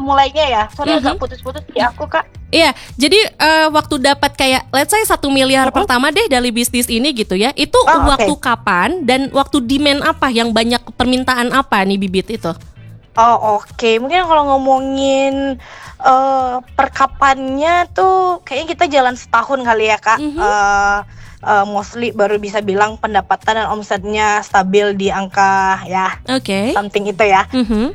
mulainya ya. Sorry agak putus-putus di aku Kak. Iya, jadi waktu dapat kayak let's say 1 miliar pertama deh dari bisnis ini gitu ya. Itu waktu kapan dan waktu demand apa yang banyak permintaan apa nih Bibit itu? Oke. Mungkin kalau ngomongin perkapannya tuh kayaknya kita jalan setahun kali ya Kak. Mostly baru bisa bilang pendapatan dan omsetnya stabil di angka ya something itu ya.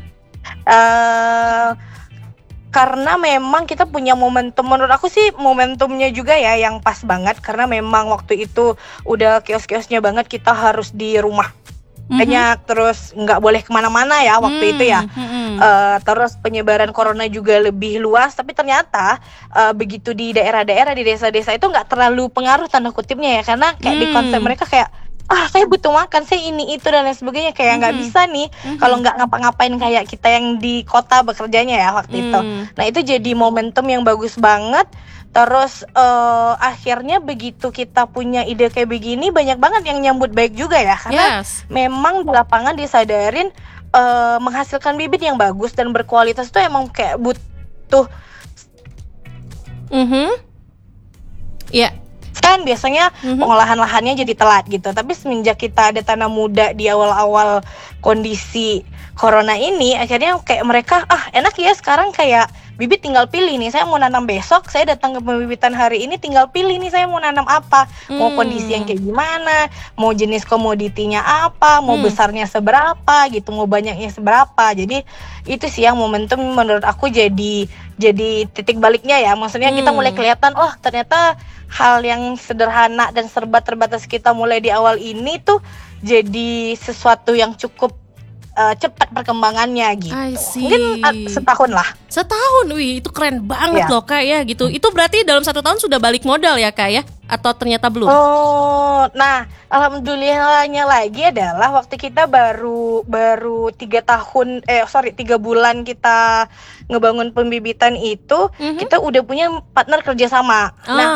Karena memang kita punya momentum, menurut aku sih momentumnya juga ya yang pas banget, karena memang waktu itu udah kios-kiosnya banget, kita harus di rumah banyak, terus nggak boleh kemana-mana ya waktu itu ya. Terus penyebaran corona juga lebih luas, tapi ternyata begitu di daerah-daerah, di desa-desa itu nggak terlalu pengaruh tanda kutipnya ya, karena kayak di konsep mereka kayak saya butuh makan, saya ini itu dan lain sebagainya, kayak nggak bisa nih kalau nggak ngapa-ngapain kayak kita yang di kota bekerjanya ya waktu itu. Nah itu jadi momentum yang bagus banget. Terus akhirnya begitu kita punya ide kayak begini, banyak banget yang nyambut baik juga ya, karena memang di lapangan disadarin menghasilkan bibit yang bagus dan berkualitas itu emang kayak butuh. Kan biasanya pengolahan lahannya jadi telat gitu. Tapi semenjak kita ada tanam muda di awal-awal kondisi corona ini, akhirnya kayak mereka enak ya sekarang, kayak bibit tinggal pilih nih, saya mau nanam besok, saya datang ke pembibitan hari ini tinggal pilih nih saya mau nanam apa, mau kondisi yang kayak gimana, mau jenis komoditinya apa, mau besarnya seberapa gitu, mau banyaknya seberapa. Jadi itu sih yang momentum menurut aku jadi titik baliknya ya. Maksudnya kita mulai kelihatan ternyata hal yang sederhana dan serba terbatas kita mulai di awal ini tuh jadi sesuatu yang cukup cepat perkembangannya gitu. Mungkin setahun lah. Setahun, wih itu keren banget loh Kak ya gitu. Itu berarti dalam 1 tahun sudah balik modal ya Kak ya? Atau ternyata belum? Nah alhamdulillahnya lagi adalah waktu kita baru 3 bulan kita ngebangun pembibitan itu, kita udah punya partner kerjasama.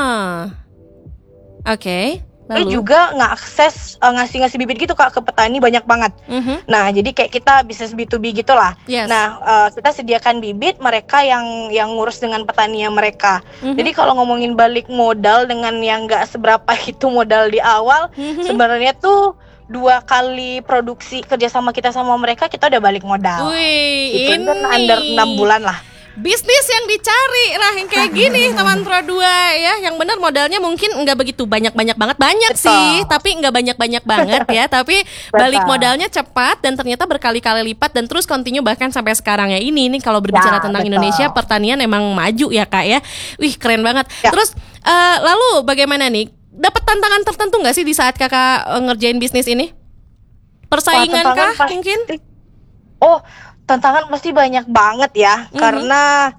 Lalu juga ngasih bibit gitu Kak ke petani banyak banget. Nah jadi kayak kita bisnis B2B gitulah. Nah kita sediakan bibit, mereka yang ngurus dengan petani mereka. Jadi kalau ngomongin balik modal dengan yang nggak seberapa itu modal di awal, sebenarnya tuh 2 kali produksi kerjasama kita sama mereka, kita udah balik modal. Itu kan under 6 bulan lah. Bisnis yang dicari lah yang kayak gini teman Pro 2 ya, yang benar modalnya mungkin nggak begitu banyak banget sih, tapi nggak banyak banget ya, tapi balik modalnya cepat dan ternyata berkali-kali lipat dan terus continue bahkan sampai sekarang ya. Ini kalau berbicara tentang Indonesia pertanian emang maju ya Kak ya, wih keren banget. Terus lalu bagaimana nih, dapat tantangan tertentu nggak sih di saat Kakak ngerjain bisnis ini? Persaingan kah mungkin? Tantangan pasti banyak banget ya, karena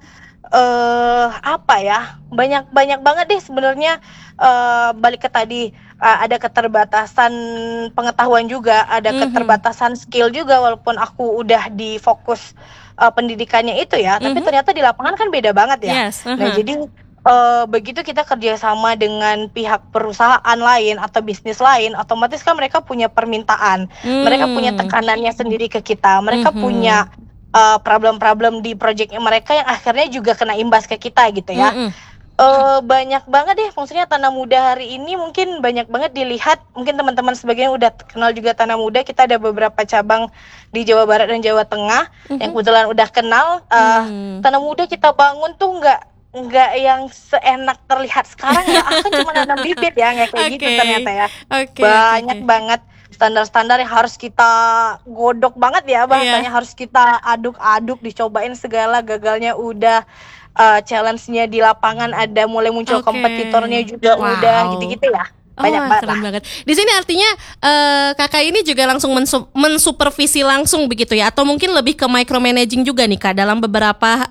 banyak banget deh sebenarnya. Balik ke tadi, ada keterbatasan pengetahuan juga, ada keterbatasan skill juga, walaupun aku udah di fokus pendidikannya itu ya, tapi ternyata di lapangan kan beda banget ya. Nah jadi begitu kita kerjasama dengan pihak perusahaan lain atau bisnis lain, otomatis kan mereka punya permintaan, mereka punya tekanannya sendiri ke kita, mereka punya problem-problem di proyeknya mereka yang akhirnya juga kena imbas ke kita gitu ya. Banyak banget deh, maksudnya Tanam Muda hari ini mungkin banyak banget dilihat, mungkin teman-teman sebagian udah kenal juga Tanam Muda. Kita ada beberapa cabang di Jawa Barat dan Jawa Tengah yang kebetulan udah kenal. Tanam Muda kita bangun tuh nggak yang seenak terlihat sekarang ya, kan cuma nanam bibit ya, nggak kayak gitu ternyata ya. Banyak banget standar-standar yang harus kita godok banget ya, bahasanya harus kita aduk-aduk, dicobain segala, gagalnya udah, challenge-nya di lapangan ada, mulai muncul kompetitornya juga udah gitu-gitu ya. Banyak banget. Di sini artinya Kakak ini juga langsung mensupervisi langsung begitu ya, atau mungkin lebih ke micromanaging juga nih Kak dalam beberapa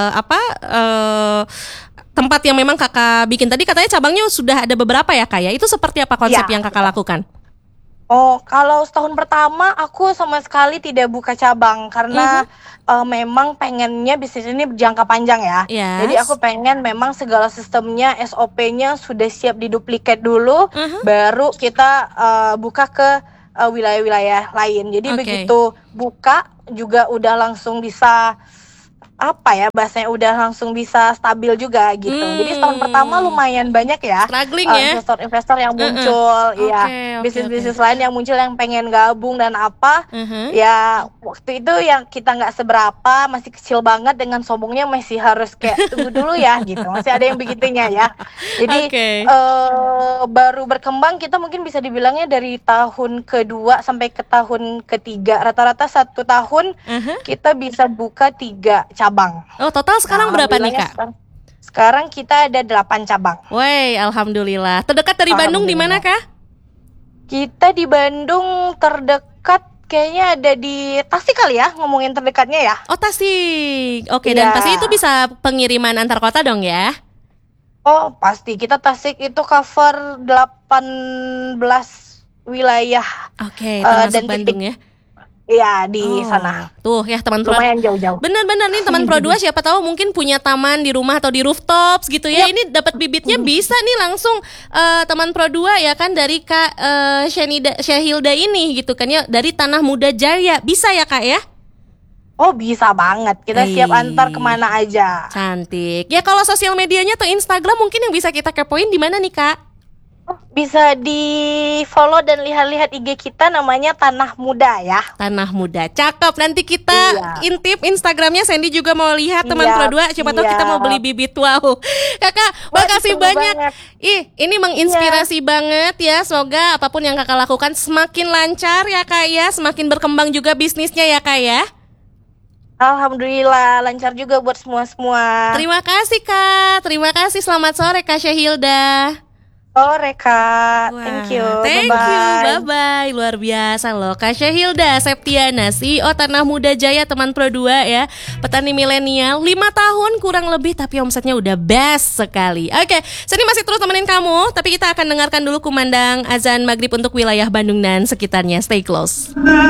tempat yang memang Kakak bikin. Tadi katanya cabangnya sudah ada beberapa ya Kak ya. Itu seperti apa konsep yang Kakak lakukan? Kalau setahun pertama aku sama sekali tidak buka cabang karena memang pengennya bisnis ini berjangka panjang ya. Jadi aku pengen memang segala sistemnya, SOP-nya sudah siap diduplikat dulu, baru kita buka ke wilayah-wilayah lain. Jadi begitu buka juga udah langsung bisa apa ya bahasanya, udah langsung bisa stabil juga gitu. Jadi tahun pertama lumayan banyak ya Struggling ya. investor-investor yang muncul, ya Oke. bisnis-bisnis lain yang muncul yang pengen gabung dan apa. Mhm. Ya waktu itu yang kita nggak seberapa, masih kecil banget, dengan sombongnya masih harus kayak tunggu dulu ya gitu. Masih ada yang begitunya ya. Jadi Oke. baru berkembang kita mungkin bisa dibilangnya dari tahun kedua sampai ke tahun ketiga. Rata-rata 1 tahun kita bisa buka 3 cabang. Oh, total sekarang berapa nih, Kak? Sekarang kita ada 8 cabang. Wey, alhamdulillah. Terdekat dari Bandung di mana, Kak? Kita di Bandung terdekat kayaknya ada di Tasik kali ya, ngomongin terdekatnya ya. Oh, Tasik. Oke, dan Iya. pasti itu bisa pengiriman antar kota dong ya? Oh, pasti. Kita Tasik itu cover 18 wilayah. Oke, termasuk dan Bandung ya? Iya, di Oh, sana. Tuh ya teman Pro. Lumayan jauh-jauh. Benar-benar nih teman Pro 2 siapa tahu mungkin punya taman di rumah atau di rooftops gitu ya. Ini dapat bibitnya bisa nih langsung teman Pro 2 ya kan dari Kak Syahilda ini gitu kan ya, dari Tanah Muda Jaya. Bisa ya, Kak ya? Oh, bisa banget. Kita siap antar kemana aja. Cantik. Ya kalau sosial medianya atau Instagram mungkin yang bisa kita kepoin di mana nih, Kak? Bisa di follow dan lihat-lihat IG kita, namanya Tanah Muda ya. Tanah Muda, cakep. Nanti kita intip Instagramnya. Sandy juga mau lihat teman Pro 2. Siapa tahu kita mau beli bibit. Wow, Kakak, makasih banyak. Ini menginspirasi banget ya. Semoga apapun yang Kakak lakukan semakin lancar ya, Kak ya. Semakin berkembang juga bisnisnya ya, Kak ya. Alhamdulillah lancar juga buat semua-semua. Terima kasih, Kak. Terima kasih. Selamat sore, Kak Syahilda. Sore, Kak. Thank you. Thank you, bye-bye. Luar biasa loh, Kak Syahilda Septiana, CEO Tanah Muda Jaya teman Pro 2 ya. Petani milenial 5 tahun kurang lebih, tapi omsetnya udah best sekali. Oke, Sandy masih terus temenin kamu, tapi kita akan dengarkan dulu kumandang azan maghrib untuk wilayah Bandung dan sekitarnya. Stay close.